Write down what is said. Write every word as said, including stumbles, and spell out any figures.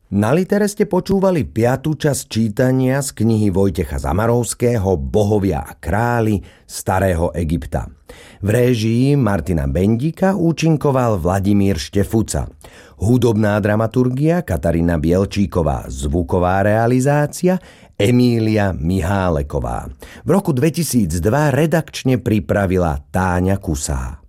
Na Litere ste počúvali piatú časť čítania z knihy Vojtecha Zamarovského Bohovia a králi starého Egypta. V réžii Martina Bendika účinkoval Vladimír Štefuca. Hudobná dramaturgia Katarína Bielčíková, zvuková realizácia Emília Miháleková. V roku dvetisícdva redakčne pripravila Táňa Kusá.